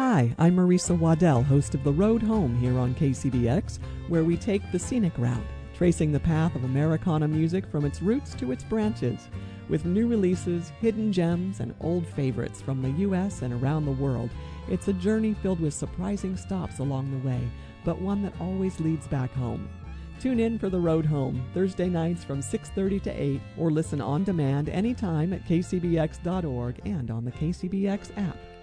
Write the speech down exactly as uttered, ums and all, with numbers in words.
Hi, I'm Marisa Waddell, host of The Road Home here on K C B X, where we take the scenic route, tracing the path of Americana music from its roots to its branches. With new releases, hidden gems, and old favorites from the U S and around the world, it's a journey filled with surprising stops along the way, but one that always leads back home. Tune in for The Road Home, Thursday nights from six thirty to eight, or listen on demand anytime at k c b x dot org and on the K C B X app.